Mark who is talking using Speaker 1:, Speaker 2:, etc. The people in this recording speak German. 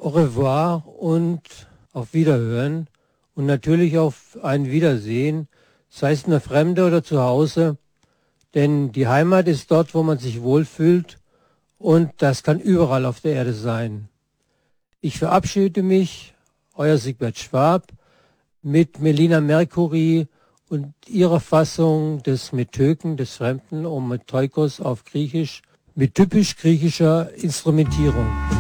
Speaker 1: Au revoir und auf Wiederhören und natürlich auf ein Wiedersehen, sei es in der Fremde oder zu Hause, denn die Heimat ist dort, wo man sich wohlfühlt und das kann überall auf der Erde sein. Ich verabschiede mich, euer Sigbert Schwab, mit Melina Mercury und ihrer Fassung des Metöken des Fremden, Ometeukos auf Griechisch, mit typisch griechischer Instrumentierung.